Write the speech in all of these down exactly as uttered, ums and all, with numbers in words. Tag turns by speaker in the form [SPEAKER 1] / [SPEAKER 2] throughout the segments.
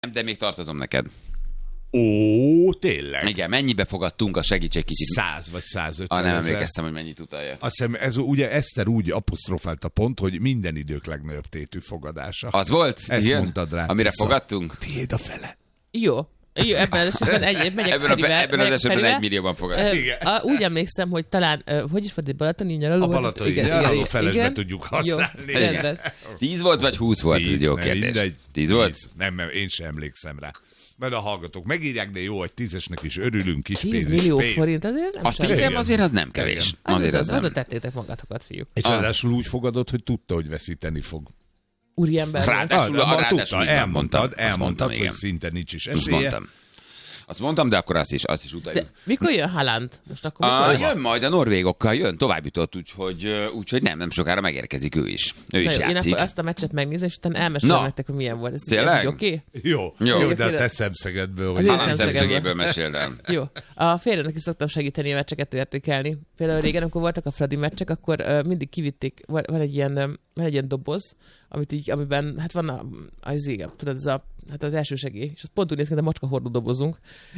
[SPEAKER 1] De még tartozom neked.
[SPEAKER 2] Ó, tényleg?
[SPEAKER 1] Igen, mennyibe fogadtunk a segítség kicsit?
[SPEAKER 2] Száz vagy százötven
[SPEAKER 1] Ah, nem
[SPEAKER 2] ezer.
[SPEAKER 1] emlékeztem, hogy mennyit utalja.
[SPEAKER 2] Azt hiszem, ez ugye Eszter úgy apostrofálta pont, hogy minden idők legnagyobb tétű fogadása.
[SPEAKER 1] Az volt?
[SPEAKER 2] Ezt
[SPEAKER 1] igen?
[SPEAKER 2] mondtad rá.
[SPEAKER 1] Amire
[SPEAKER 2] Vissza.
[SPEAKER 1] fogadtunk?
[SPEAKER 2] Tiéd a fele.
[SPEAKER 3] Jó. Jó, ebben az esetben egy, megyek
[SPEAKER 1] Ebben, a,
[SPEAKER 3] Ferivel,
[SPEAKER 1] ebben az
[SPEAKER 3] megyek
[SPEAKER 1] esetben
[SPEAKER 3] Ferivel.
[SPEAKER 1] egy millióban fogadtunk.
[SPEAKER 3] Ö,
[SPEAKER 2] Igen.
[SPEAKER 3] a, úgy emlékszem, hogy talán, ö, hogy is volt egy balatoni nyaraló?
[SPEAKER 2] A balatoni nyaraló felesbe tudjuk használni.
[SPEAKER 3] Jó, rendben.
[SPEAKER 1] Tíz volt, vagy húsz volt?
[SPEAKER 2] Tíz,
[SPEAKER 1] Jó
[SPEAKER 2] nem,
[SPEAKER 1] kérdés.
[SPEAKER 2] mindegy.
[SPEAKER 1] Tíz volt?
[SPEAKER 2] Tíz. Nem, nem, én sem emlékszem rá. Mert a hallgatók megírják, de jó, hogy tízesnek is örülünk, kis pénz
[SPEAKER 3] tíz
[SPEAKER 2] is
[SPEAKER 3] millió
[SPEAKER 2] pénz.
[SPEAKER 3] forint, azért nem
[SPEAKER 1] A
[SPEAKER 3] semmi.
[SPEAKER 1] tízem
[SPEAKER 2] Igen.
[SPEAKER 1] azért az nem kevés.
[SPEAKER 2] Igen.
[SPEAKER 3] Az
[SPEAKER 1] Azért
[SPEAKER 3] az,
[SPEAKER 1] az
[SPEAKER 3] az,
[SPEAKER 1] nem.
[SPEAKER 3] oda tettétek magatokat, fiúk.
[SPEAKER 2] És ráadásul úgy fogadott, hogy tudta, hogy veszíteni fog.
[SPEAKER 3] Úriember.
[SPEAKER 1] Ráadásul,
[SPEAKER 2] Ah,
[SPEAKER 1] a,
[SPEAKER 2] tudta,
[SPEAKER 1] ráadásul így van, mondtam.
[SPEAKER 2] elmondtad,
[SPEAKER 1] Azt mondtam,
[SPEAKER 2] elmondtad,
[SPEAKER 1] igen.
[SPEAKER 2] hogy szinte nincs is
[SPEAKER 1] Azt
[SPEAKER 2] esélye.
[SPEAKER 1] mondtam. Azt mondtam, de akkor azt is, azt is utaljuk.
[SPEAKER 3] De mikor jön Haaland? Most akkor mikor
[SPEAKER 1] Ah,
[SPEAKER 3] jön?
[SPEAKER 1] jön majd a norvégokkal, jön, tovább jutott, úgyhogy, úgyhogy nem, nem sokára megérkezik ő is. Ő
[SPEAKER 3] Na
[SPEAKER 1] is
[SPEAKER 3] jó, én
[SPEAKER 1] játszik.
[SPEAKER 3] akkor azt a meccset megnézem, és utána elmesélem
[SPEAKER 1] Na.
[SPEAKER 3] nektek, hogy milyen volt. Ez,
[SPEAKER 1] Tényleg?
[SPEAKER 3] ez oké?
[SPEAKER 2] Jó,
[SPEAKER 1] Jó.
[SPEAKER 2] jó, de a te szemszögedből, hogy
[SPEAKER 3] Az ő
[SPEAKER 1] Haaland
[SPEAKER 3] szemszögemből.
[SPEAKER 1] szemszögéből meséld el.
[SPEAKER 3] Jó. A férjemnek is szoktam segíteni a meccseket értékelni. Például régen, amikor voltak a Fradi meccsek, akkor uh, mindig kivitték, van, van egy ilyen, um, van egy ilyen doboz, amit így, amiben, hát van a, az igen, tudod, ez a, hát az első segély, és az pont úgy néz ki, de macska hordó dobozunk,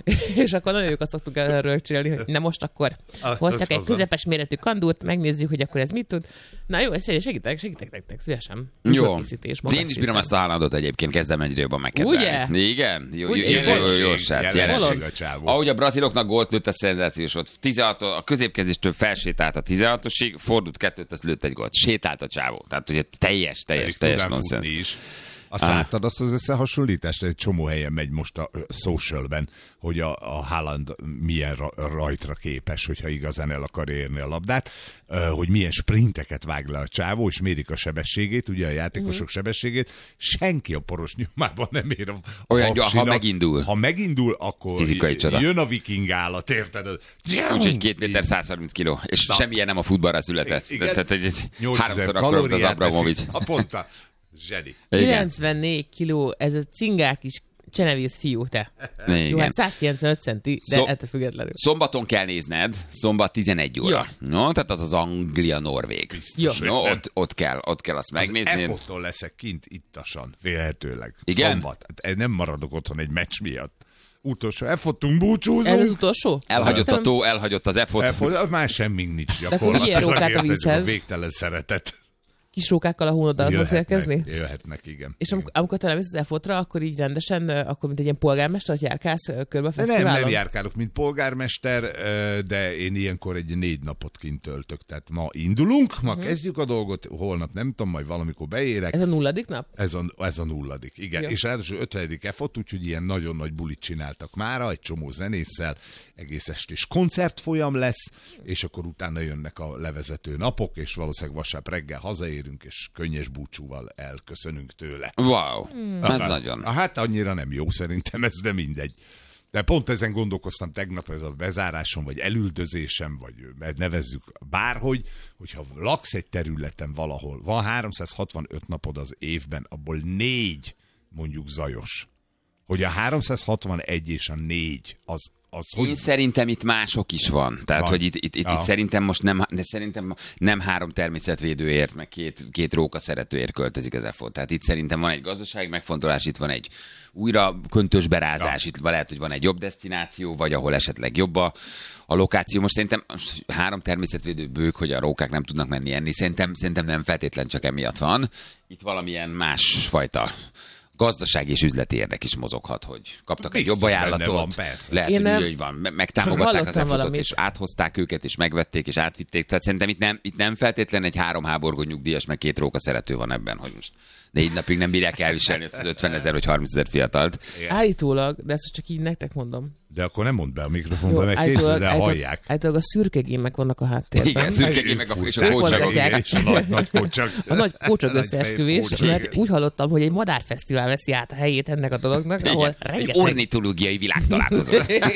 [SPEAKER 3] és akkor nagyon jókat szoktuk erről csinálni, hogy na most akkor hoztak egy közepes méretű kandúrt, megnézzük, hogy akkor ez mit tud. Na jó, ezt segítek, segítek nektek, szívesen.
[SPEAKER 1] Jó.
[SPEAKER 3] Készítés,
[SPEAKER 1] Én is bírom ezt a Haalandot egyébként, kezdem egyre jobban megkedvelni.
[SPEAKER 3] Ugye?
[SPEAKER 1] Igen? Jó, jó,
[SPEAKER 3] Ugye?
[SPEAKER 1] jó, jó, jó, jó,
[SPEAKER 2] jelenség,
[SPEAKER 1] srác,
[SPEAKER 2] jelenség
[SPEAKER 1] jelenség.
[SPEAKER 2] a csávó.
[SPEAKER 1] Ahogy a braziloknak gólt lőtt, a szenzációs volt. tizenhat, a középkezéstől felsétált a tizenhatosig, fordult kettőt, azt lőtt egy gólt. Sétált a csávó. Tehát ugye teljes, teljes,
[SPEAKER 2] Pedig
[SPEAKER 1] teljes
[SPEAKER 2] tudnám
[SPEAKER 1] nonsens.
[SPEAKER 2] futni is. Azt
[SPEAKER 1] Ah.
[SPEAKER 2] láttad azt az összehasonlítást? Egy csomó helyen megy most a ö, socialben, hogy a, a Haaland milyen ra, rajtra képes, hogyha igazán el akar érni a labdát, ö, hogy milyen sprinteket vág le a csávó, és mérik a sebességét, ugye a játékosok
[SPEAKER 3] Mhm.
[SPEAKER 2] sebességét. Senki a poros nyomában nem ér a
[SPEAKER 1] Olyan, ha
[SPEAKER 2] hapsinak.
[SPEAKER 1] megindul.
[SPEAKER 2] Ha megindul, akkor
[SPEAKER 1] Fizikai csoda.
[SPEAKER 2] jön a viking állat, érted?
[SPEAKER 1] Úgyhogy két méter százharminc kiló, és
[SPEAKER 2] Na.
[SPEAKER 1] semmilyen nem a futballra született.
[SPEAKER 2] Igen.
[SPEAKER 1] Tehát egy, egy
[SPEAKER 2] nyolcezer
[SPEAKER 1] háromszor akkor, mint az
[SPEAKER 2] kalóriát
[SPEAKER 1] Abramovics.
[SPEAKER 2] veszik. A ponta. Zseni.
[SPEAKER 1] Igen.
[SPEAKER 3] kilencvennégy kiló, ez a cingák kis csenevész fiú, te. Jó,
[SPEAKER 1] Igen.
[SPEAKER 3] hát száz kilencvenöt centi, de
[SPEAKER 1] Szó-
[SPEAKER 3] ettől függetlenül.
[SPEAKER 1] Szombaton kell nézned, szombat tizenegy óra. No, tehát az az Anglia-Norvég.
[SPEAKER 2] Biztos, hogy
[SPEAKER 1] No,
[SPEAKER 2] nem.
[SPEAKER 1] ott, ott, kell, ott kell azt megnézni.
[SPEAKER 2] Efottól leszek kint ittasan, vélhetőleg.
[SPEAKER 1] Igen?
[SPEAKER 2] Szombat. Hát nem maradok otthon egy meccs miatt. Utolsó Efottunk, búcsúzunk.
[SPEAKER 3] Ez az utolsó?
[SPEAKER 1] Elhagyott a
[SPEAKER 3] Aztán-
[SPEAKER 1] tó, elhagyott az efot.
[SPEAKER 2] Efot, már semmink nincs
[SPEAKER 3] akkor
[SPEAKER 2] gyakorlatilag.
[SPEAKER 3] vigyél rókát a
[SPEAKER 2] érted,
[SPEAKER 3] vízhez.
[SPEAKER 2] a végtelen szeretet.
[SPEAKER 3] Kis rókákkal a hónoddal fogsz érkezni?
[SPEAKER 2] Jöhetnek, igen.
[SPEAKER 3] És amikor, amikor te lemész az efotra, akkor így rendesen, ö, akkor mint egy ilyen polgármester, hogy járkálsz ö, körbe a
[SPEAKER 2] De nem,
[SPEAKER 3] fesztiválon?
[SPEAKER 2] nem járkálok, mint polgármester, ö, de én ilyenkor egy négy napot kint töltök. Tehát ma indulunk, ma uh-huh. kezdjük a dolgot, holnap nem tudom, majd valamikor beérek.
[SPEAKER 3] Ez a nulladik nap?
[SPEAKER 2] Ez a, ez a nulladik, igen.
[SPEAKER 3] Jó.
[SPEAKER 2] És ráadásul ötvenedik efot, úgyhogy ilyen nagyon nagy bulit csináltak mára, egy csomó zenésszel, egész estés koncertfolyam lesz, és akkor utána jönnek a levezető napok, és valószínűleg vasárnap reggel hazaérünk, és könnyes búcsúval elköszönünk tőle.
[SPEAKER 1] Wow, ez nagyon.
[SPEAKER 2] Hát annyira nem jó szerintem ez, de mindegy. De pont ezen gondolkoztam tegnap, ez a bezáráson, vagy elüldözésem, vagy nevezzük bárhogy, hogyha laksz egy területen valahol, van háromszázhatvanöt napod az évben, abból négy mondjuk zajos. Hogy a háromszázhatvanegy és a négy, az, az
[SPEAKER 1] Én
[SPEAKER 2] hogy...
[SPEAKER 1] szerintem itt mások is van. Tehát,
[SPEAKER 2] Van.
[SPEAKER 1] hogy itt, itt, itt,
[SPEAKER 2] Ja.
[SPEAKER 1] itt szerintem most nem, de szerintem nem három természetvédőért, meg két, két róka szeretőért költözik az efot. Tehát itt szerintem van egy gazdasági megfontolás, itt van egy újra köntös berázás,
[SPEAKER 2] Ja.
[SPEAKER 1] itt lehet, hogy van egy jobb desztináció, vagy ahol esetleg jobb a, a lokáció. Most szerintem három természetvédő bők, hogy a rókák nem tudnak menni enni, szerintem, szerintem nem feltétlen csak emiatt van. Itt valamilyen másfajta gazdasági és üzleti érdek is mozoghat, hogy kaptak egy
[SPEAKER 2] Biztos
[SPEAKER 1] jobb
[SPEAKER 2] benne
[SPEAKER 1] ajánlatot,
[SPEAKER 2] van, persze.
[SPEAKER 1] lehet,
[SPEAKER 3] Én
[SPEAKER 1] hogy
[SPEAKER 3] nem-
[SPEAKER 1] úgy, hogy van, me- megtámogatták az
[SPEAKER 3] Hallottam
[SPEAKER 1] efotot,
[SPEAKER 3] valamit.
[SPEAKER 1] és áthozták őket, és megvették, és átvitték. Tehát szerintem itt nem, itt nem feltétlen egy három háborgó nyugdíjas, meg két róka szerető van ebben, hogy most négy napig nem bírják elviselni ezt az ötvenezer vagy harmincezer fiatalt.
[SPEAKER 3] Állítólag, de ezt csak így nektek mondom.
[SPEAKER 2] De akkor nem mondd be a mikrofonba, meg készül, de hallják.
[SPEAKER 3] állítólag a szürkegémek vannak a háttérben.
[SPEAKER 1] Igen, szürkegémek a- és a
[SPEAKER 3] Ők
[SPEAKER 1] kócsagok.
[SPEAKER 3] mondhatják.
[SPEAKER 2] És a nagy, nagy kócsak.
[SPEAKER 3] A nagy kócsag
[SPEAKER 2] Nagy
[SPEAKER 3] összeesküvés,
[SPEAKER 2] fejű kócsag.
[SPEAKER 3] mert úgy hallottam, hogy egy madárfesztivál veszi át a helyét ennek a dolognak, ahol
[SPEAKER 1] Igen. Egy
[SPEAKER 3] rengeteg...
[SPEAKER 1] ornitológiai világtalálkozó.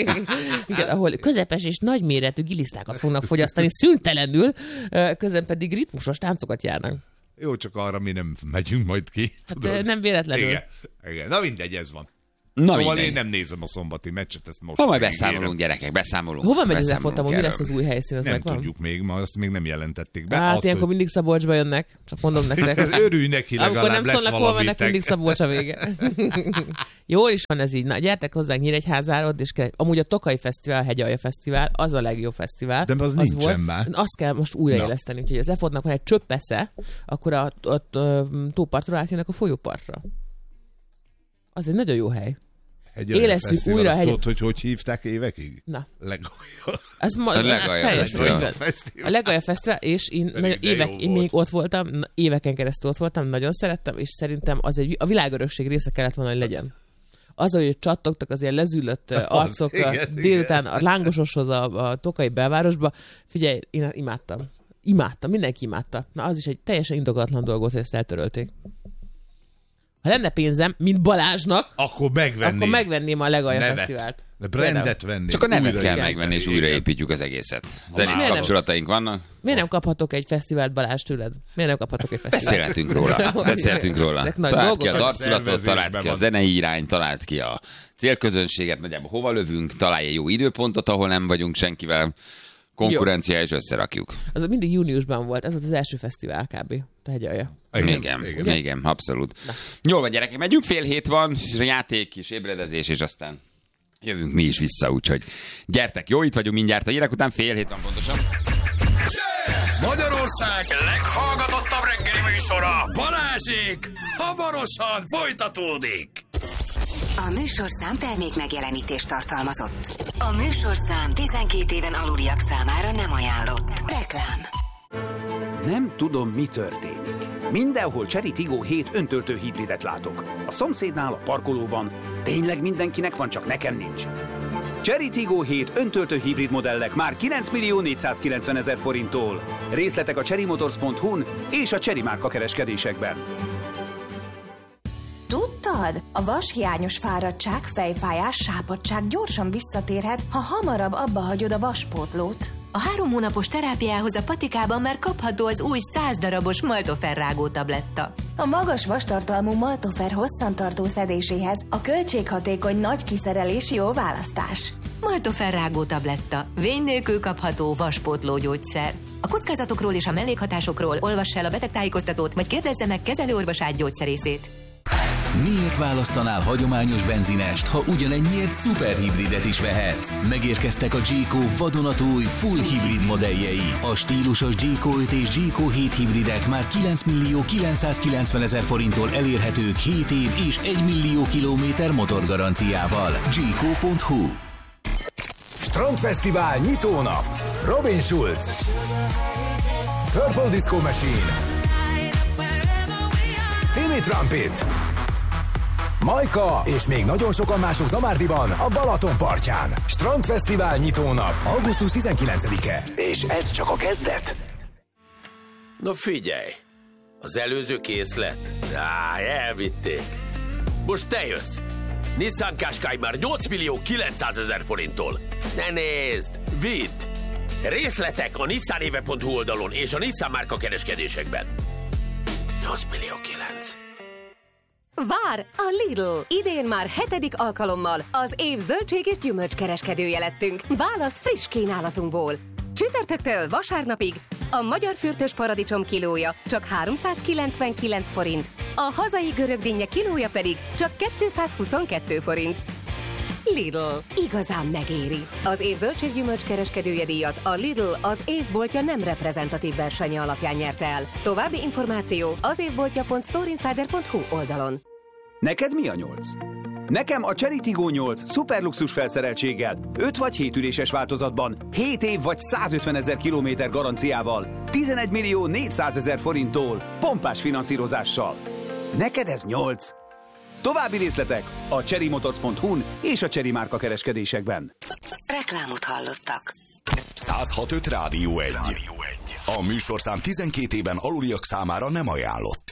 [SPEAKER 3] Igen, ahol közepes és nagyméretű gilisztákat fognak fogyasztani szüntelenül, közben pedig ritmusos táncokat járnak.
[SPEAKER 2] Jó, csak arra mi nem megyünk majd ki.
[SPEAKER 3] Hát nem véletlenül.
[SPEAKER 2] Igen, igen. Na mindegy, ez van.
[SPEAKER 1] Na,
[SPEAKER 2] szóval
[SPEAKER 1] mindegy.
[SPEAKER 2] én nem nézem a szombati meccset, ezt most
[SPEAKER 1] Ha majd
[SPEAKER 2] megígérem.
[SPEAKER 1] beszámolunk, gyerekek, beszámolunk.
[SPEAKER 3] Hova megy az
[SPEAKER 1] Beszámolunk
[SPEAKER 3] e-fotam, mi
[SPEAKER 1] erről.
[SPEAKER 3] lesz az új helyszín, az
[SPEAKER 2] Nem
[SPEAKER 3] megvan?
[SPEAKER 2] tudjuk még, ma azt még nem jelentették be.
[SPEAKER 3] Hát
[SPEAKER 2] azt,
[SPEAKER 3] ilyenkor
[SPEAKER 2] hogy...
[SPEAKER 3] mindig Szabolcsba jönnek, csak mondom nektek.
[SPEAKER 2] Örülj neki,
[SPEAKER 3] Amikor
[SPEAKER 2] legalább
[SPEAKER 3] nem
[SPEAKER 2] lesz
[SPEAKER 3] szólnak, hol mennek,
[SPEAKER 2] valamitek.
[SPEAKER 3] mindig Szabolcs a vége. Jól is van ez így. Na, gyertek hozzánk Nyíregyházára, ott is kell. Amúgy a Tokai Fesztivál, Hegyalja Fesztivál, az a legjobb fesztivál.
[SPEAKER 2] De az nincsen már.
[SPEAKER 3] Azt kell most újraéleszteni, úgyhogy az e-fotnak van egy csöppesze, akkor a, a, a, a tópartról átjönnek a folyópartra. Az egy nagyon jó hely. Élesszük újra a hegy...
[SPEAKER 2] Tudod, hogy hogy hívták évekig?
[SPEAKER 3] Na.
[SPEAKER 2] Legalja.
[SPEAKER 3] Ez ma...
[SPEAKER 1] A Legalja
[SPEAKER 3] Fesztivál.
[SPEAKER 2] Fesztivál.
[SPEAKER 3] A Legalja Fesztivál, és én
[SPEAKER 2] Pedig de
[SPEAKER 3] évek,
[SPEAKER 2] jó
[SPEAKER 3] én
[SPEAKER 2] volt.
[SPEAKER 3] még ott voltam, éveken keresztül ott voltam, nagyon szerettem, és szerintem az egy, a világörökség része kellett volna, hogy legyen. Az, hogy csattogtak az ilyen lezűlött arcok
[SPEAKER 2] igen,
[SPEAKER 3] délután a lángososhoz a, a tokai belvárosba. Figyelj, én imádtam. Imádtam, mindenki imádta. Na, az is egy teljesen indokolatlan dolog volt, hogy ezt eltörölték. Ha lenne pénzem, mint Balázsnak,
[SPEAKER 2] Akkor megvenném.
[SPEAKER 3] akkor megvenném a Legalja
[SPEAKER 2] Nevet.
[SPEAKER 3] Fesztivált.
[SPEAKER 2] De brandet venni.
[SPEAKER 1] Csak a nevet kell
[SPEAKER 2] Újraépíteni,
[SPEAKER 1] megvenni, és
[SPEAKER 2] igen.
[SPEAKER 1] újraépítjük az egészet. Zenés
[SPEAKER 3] miért nem?
[SPEAKER 1] kapcsolataink vannak.
[SPEAKER 3] Miért nem kaphatok egy fesztivált, Balázs, tőled? Miért nem kaphatok egy fesztivált?
[SPEAKER 1] Beszélhetünk róla. Beszélhetünk róla.
[SPEAKER 3] Ezek nagy
[SPEAKER 1] Talált ki
[SPEAKER 3] dolgok.
[SPEAKER 1] az arculatot,
[SPEAKER 2] Szervezésben
[SPEAKER 1] talált ki a
[SPEAKER 2] van.
[SPEAKER 1] zenei irányt, talált ki a célközönséget, nagyjából hova lövünk, találj egy jó időpontot, ahol nem vagyunk senkivel. Konkurencia, és összerakjuk.
[SPEAKER 3] Az mindig júniusban volt, ez volt az első fesztivál kb. A Hegyalja.
[SPEAKER 1] Igen, igen, igen, igen abszolút. Na. Jól van, gyerekek, megyünk, fél hét van, és a játék, és ébredezés, és aztán jövünk mi is vissza, úgyhogy gyertek, jó, itt vagyunk mindjárt a hírek után, fél hét van pontosan.
[SPEAKER 4] Magyarország leghallgatottabb reggeli műsora, Balázsék, hamarosan folytatódik.
[SPEAKER 5] A műsorszám termék megjelenítést tartalmazott. A műsorszám tizenkét éven aluliak számára nem ajánlott. Reklám.
[SPEAKER 6] Nem tudom, mi történik. Mindenhol Chery Tiggo hét öntöltő hibridet látok. A szomszédnál, a parkolóban. Tényleg mindenkinek van, csak nekem nincs. Chery Tiggo hét öntöltő hibrid modellek már kilencmillió négyszázkilencven ezer forinttól. Részletek a chery motors pont hu-n és a Chery márka kereskedésekben.
[SPEAKER 7] Tudtad? A vashiányos fáradtság, fejfájás, sápadtság gyorsan visszatérhet, ha hamarabb abba hagyod a vaspótlót.
[SPEAKER 8] A három hónapos terápiához a patikában már kapható az új száz darabos Maltofer rágó tabletta.
[SPEAKER 7] A magas vastartalmú Maltofer hosszantartó szedéséhez a költséghatékony nagy kiszerelés jó választás.
[SPEAKER 8] Maltofer rágó tabletta. Vény nélkül kapható vaspótló gyógyszer. A kockázatokról és a mellékhatásokról olvass el a betegtájékoztatót, vagy kérdezze meg kezelőorvosát gyógyszerészét.
[SPEAKER 9] Miért választanál hagyományos benzinest, ha ugyanennyiért szuperhibridet is vehetsz? Megérkeztek a Jayco vadonatúj full hibrid modelljei. A stílusos Jayco öt és Jayco hét hibridek már kilencmillió kilencszázkilencven ezer forinttól elérhetők hét év és egy millió kilométer motorgaranciával. Jayco pont hu.
[SPEAKER 4] Strandfesztivál nyitónap. Robin Schulz, Purple Disco Machine, Timmy Trumpet, Majka és még nagyon sokan mások Zamárdiban, a Balaton partján. Strandfesztivál nyitónap, augusztus tizenkilencedike. És ez csak a kezdet.
[SPEAKER 10] Na figyelj, az előző készlet? Á, elvitték. Most te jössz. Nissan Qashqai már nyolcmillió kilencszázezer forinttól. Ne nézd, vidd! Részletek a nissanéve pont hu oldalon és a Nissan márka kereskedésekben. nyolcmillió kilenc.
[SPEAKER 11] Vár a Lidl! Idén már hetedik alkalommal az év zöldség és gyümölcs kereskedője lettünk. Válasz friss kínálatunkból. Csütörtöktől vasárnapig a magyar fürtös paradicsom kilója csak háromszázkilencvenkilenc forint, a hazai görög dinnye kilója pedig csak kétszázhuszonkettő forint. Lidl. Igazán megéri. Az év zöldséggyümölcs kereskedője díjat a Lidl az évboltja nem reprezentatív versenye alapján nyerte el. További információ az évboltja pont storeinsider pont hu oldalon.
[SPEAKER 6] Neked mi a nyolc? Nekem a Chery Tiggo nyolc szuperluxus felszereltséggel, öt vagy hét üléses változatban, hét év vagy százötven ezer kilométer garanciával, tizenegymillió négyszázezer forinttól, pompás finanszírozással. Neked ez nyolc? További részletek a chery motors pont hu-n és a Chery márka kereskedésekben.
[SPEAKER 5] Reklámot hallottak.
[SPEAKER 4] száz hat öt Rádió egy. A műsorszám tizenkét éven aluliak számára nem ajánlott.